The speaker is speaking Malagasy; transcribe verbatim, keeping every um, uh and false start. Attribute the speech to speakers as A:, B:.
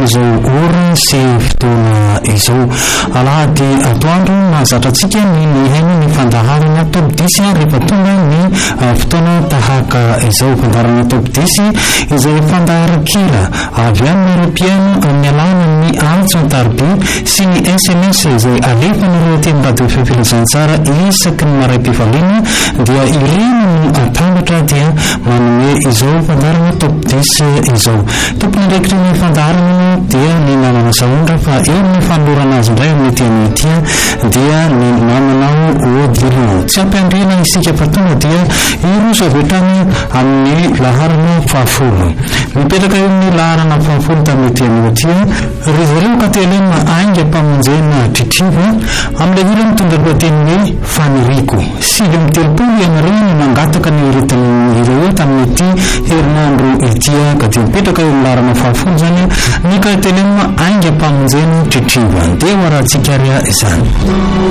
A: amin'izao ora sy fotoana izao. Alahady atoandro mahazatra antsika ny mihaino ny fandaharana top disy rehefa tonga ny fotoana tahaka izao. Fandaharana top disy izay fandaharan-kira avy amin'ny eropiano amin'ny alalan'ny antso an-tariby sy ny S M S izay alefan'ireo teny radio fifilizantsara isaky ny maray-pifaliana dia ireny no atambatra dia manome izao fandaharana top disy izao. Tompony ndraikitra ny fandaharana dia ny namana saondra fa eo ny fanolorana azy indray amin'ny tian'ity dia ny namanao Odilon. Tsy ampiandrina isika fa tonga dia iroso avy hatrany amin'ny laharana fahafolo. Mipetraka eo amin'ny laharana fahafolo tamin'ny tian'ity ry zareo ka telema ainga mpamonjena tritriva amin'ilay vila mitondra lohateny hoe faniriko. Sivy amin'ny telopolo ianareo ny mangataka ny ireo tamin'ity herinandro ity ka dia mipetraka eo amin'ny laharana fahafolo zany ny ka telema ainga mpamonjena tritriva. Dia ho arahantsika ria izany.